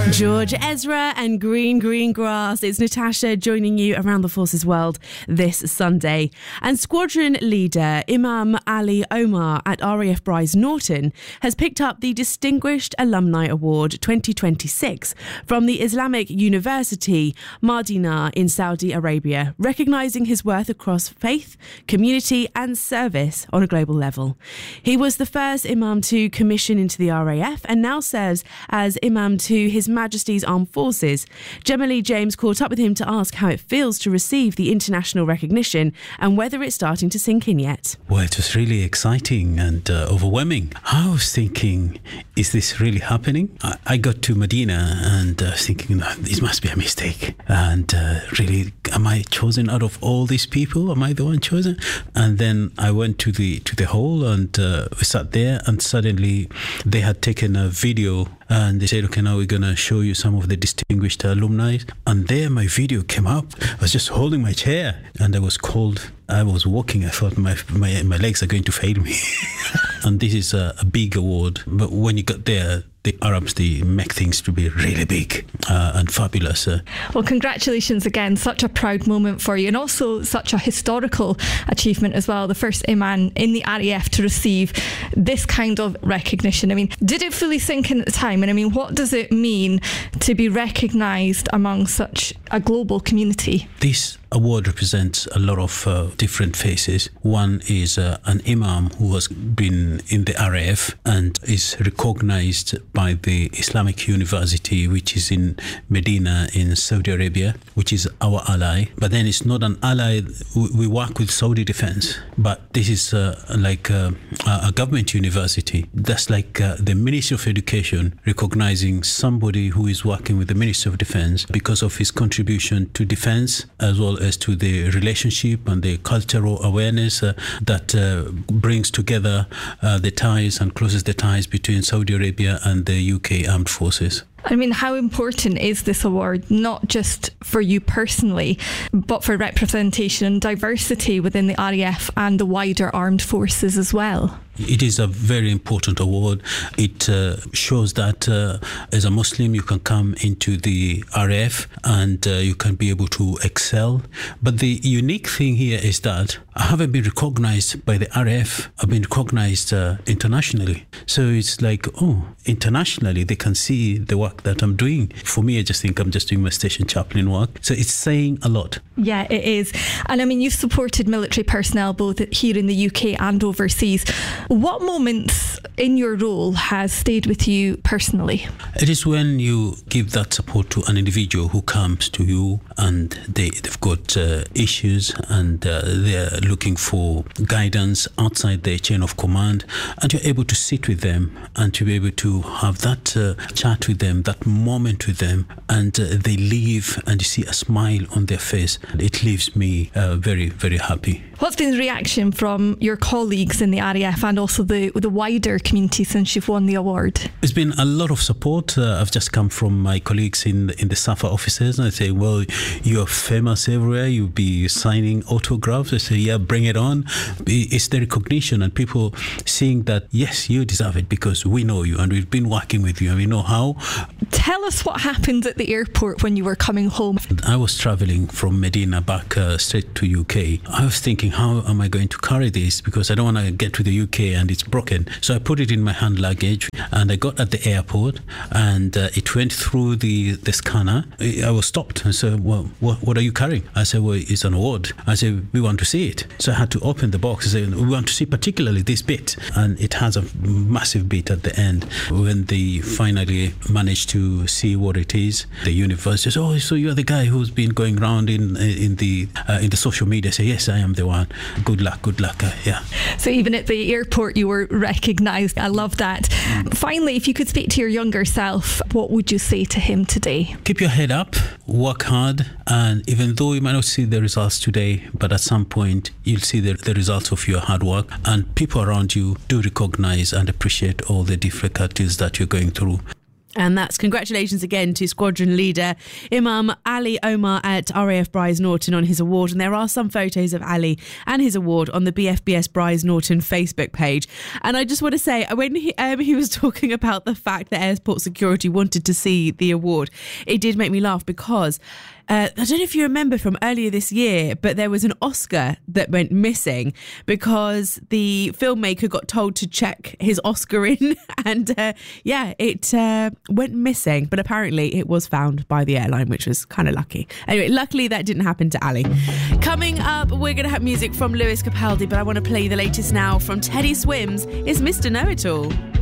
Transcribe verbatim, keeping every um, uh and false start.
George Ezra and Green Green Grass. It's Natasha joining you around the Forces World this Sunday. And squadron leader Imam Ali Omar at R A F Brize Norton has picked up the Distinguished Alumni Award twenty twenty-six from the Islamic University Madinah in Saudi Arabia, recognising his worth across faith, community and service on a global level. He was the first Imam to commission into the R A F and now serves as Imam to His Majesty's Armed Forces. Gemma Lee James caught up with him to ask how it feels to receive the international recognition and whether it's starting to sink in yet. Well, it was really exciting and uh, overwhelming. I was thinking, is this really happening? I, I got to Medina and uh, thinking, no, this must be a mistake. And uh, really, am I chosen out of all these people? Am I the one chosen? And then I went to the to the hall and uh, we sat there, and suddenly they had taken a video and they said, okay, now we're going to show you some of the distinguished alumni. And there my video came up. I was just holding my chair and I was cold. I was walking. I thought my my, my legs are going to fail me. And this is a, a big award. But when you got there, the Arabs, they make things to be really big uh, and fabulous. Uh. Well, congratulations again. Such a proud moment for you, and also such a historical achievement as well. The first Imam in the R A F to receive this kind of recognition. I mean, did it fully sink in at the time? And I mean, what does it mean to be recognised among such a global community? This award represents a lot of uh, different faces. One is uh, an Imam who has been in the R A F and is recognised by the Islamic University, which is in Medina in Saudi Arabia, which is our ally. But then it's not an ally. We work with Saudi Defense, but this is uh, like uh, a government university. That's like uh, the Ministry of Education recognising somebody who is working with the Ministry of Defense because of his contribution to defense, as well as to the relationship and the cultural awareness uh, that uh, brings together uh, the ties and closes the ties between Saudi Arabia and the U K Armed Forces. I mean, how important is this award, not just for you personally, but for representation and diversity within the R A F and the wider armed forces as well? It is a very important award. It uh, shows that uh, as a Muslim you can come into the R A F and uh, you can be able to excel. But the unique thing here is that I haven't been recognized by the R A F. I've been recognized uh, internationally. So it's like, oh, internationally they can see the work that I'm doing. For me, I just think I'm just doing my station chaplain work. So it's saying a lot. Yeah, it is. And I mean, you've supported military personnel both here in the U K and overseas. What moments in your role has stayed with you personally? It is when you give that support to an individual who comes to you and they, they've got uh, issues and uh, they're looking for guidance outside their chain of command, and you're able to sit with them and to be able to have that uh, chat with them, that moment with them, and uh, they leave and you see a smile on their face. It leaves me uh, very, very happy. What's been the reaction from your colleagues in the R A F and also the the wider community since you've won the award? There's been a lot of support. Uh, I've just come from my colleagues in in the SAFA offices, and I say, well, you're famous everywhere. You'll be signing autographs. I say, yeah, bring it on. It's the recognition and people seeing that, yes, you deserve it because we know you and we've been working with you and we know how. Tell us what happened at the airport when you were coming home. I was traveling from Medina back uh, straight to U K. I was thinking, how am I going to carry this? Because I don't want to get to the U K and it's broken. So I put it in my hand luggage and I got at the airport and uh, it went through the, the scanner. I was stopped. I said, well, what, what are you carrying? I said, well, it's an award. I said, we want to see it. So I had to open the box. I said, we want to see particularly this bit. And it has a massive bit at the end. When they finally managed to see what it is, the university says, oh, so you're the guy who's been going around in in the uh, in the social media. I say, yes, I am the one. Good luck, good luck. Uh, yeah. So even at the airport, you were recognised. I love that. Mm. Finally, if you could speak to your younger self, what would you say to him today? Keep your head up, work hard, and even though you might not see the results today, but at some point you'll see the, the results of your hard work, and people around you do recognise and appreciate all the difficulties that you're going through. And that's congratulations again to squadron leader Imam Ali Omar at R A F Bryce Norton on his award. And there are some photos of Ali and his award on the B F B S Bryce Norton Facebook page. And I just want to say, when he, um, he was talking about the fact that airport security wanted to see the award, it did make me laugh because Uh, I don't know if you remember from earlier this year, but there was an Oscar that went missing because the filmmaker got told to check his Oscar in and uh, yeah, it uh, went missing. But apparently it was found by the airline, which was kind of lucky. Anyway, luckily that didn't happen to Ali. Coming up, we're going to have music from Lewis Capaldi, but I want to play the latest now from Teddy Swims. It's Mister Know-It-All.